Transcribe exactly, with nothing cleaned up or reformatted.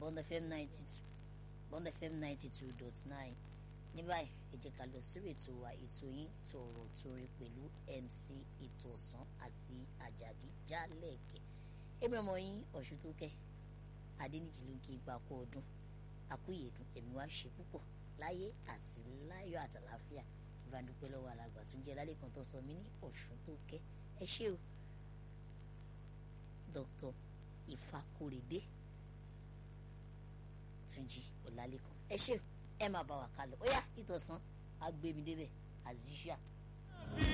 Bond F M ninety two Bond F M ninety two dot nine. Ní báyìí ẹ jẹ́ ká lọ sórí ètò wa ètò yín tọ̀rọ̀ torí pẹ̀lú M C Ìtòsán àti Àjàdí Jálẹ̀kẹ̀. Èmi ọmọ yín Ọ̀ṣuntókẹ́ Adéníjì ló ń kí ipa kú ọdún àkúyèdùn ẹ̀mí wá ṣe púpọ̀ láyé àti láyọ̀ àtàláfíà. Ìbádúpẹ́ lọ́wọ́ alàgbà tó ń jẹ́ lálẹ́ kan tó sọ mí ní Ọ̀ṣuntókẹ́. Ẹ ṣé o Dr. Ìfakóredé Túnjí Ọlálékan. Ẹ ṣé o ẹ máa bá wa kálọ. Ó yá Ìtòsán á gbé mi débẹ̀ as usual.